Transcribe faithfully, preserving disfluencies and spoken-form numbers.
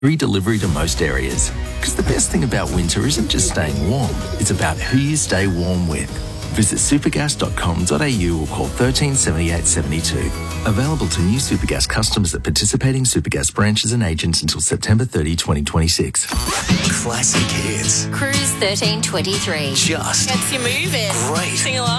Free delivery to most areas. Because the best thing about winter isn't just staying warm, it's about who you stay warm with. Visit supergas dot com dot a u or call one three seven eight seven two. Available to new Supergas customers at participating Supergas branches and agents until September thirtieth, twenty twenty-six. Classic hits. Cruise thirteen twenty-three. Just gets you moving. great. Sing along.